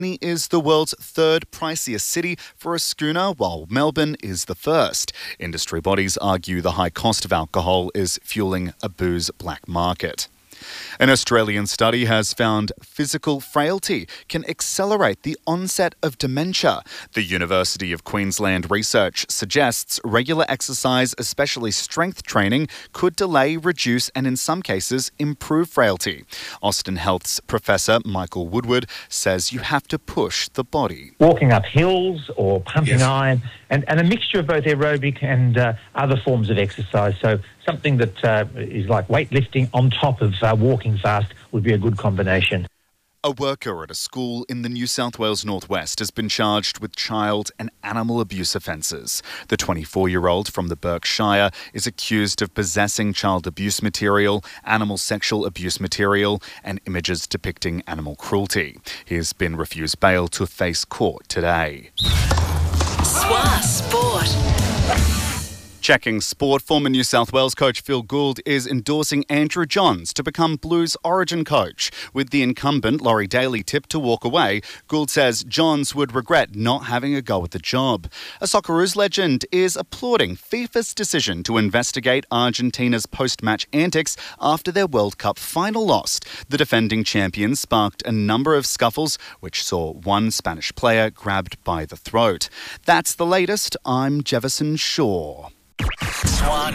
Sydney is the world's third priciest city for a schooner, while Melbourne is the first. Industry bodies argue the high cost of alcohol is fueling a booze black market. An Australian study has found physical frailty can accelerate the onset of dementia. The University of Queensland research suggests regular exercise, especially strength training, could delay, reduce and in some cases improve frailty. Austin Health's Professor Michael Woodward says you have to push the body. Walking up hills or pumping iron and a mixture of both aerobic and other forms of exercise. So something that is like weightlifting on top of walking fast would be a good combination. A worker at a school in the New South Wales northwest has been charged with child and animal abuse offences. The 24-year-old from the Berkshire is accused of possessing child abuse material, animal sexual abuse material and images depicting animal cruelty. He has been refused bail to face court today. SWA Sport. Checking sport, former New South Wales coach Phil Gould is endorsing Andrew Johns to become Blues Origin coach. With the incumbent Laurie Daly tipped to walk away, Gould says Johns would regret not having a go at the job. A Socceroos legend is applauding FIFA's decision to investigate Argentina's post-match antics after their World Cup final loss. The defending champions sparked a number of scuffles, which saw one Spanish player grabbed by the throat. That's the latest. I'm Jefferson Shaw.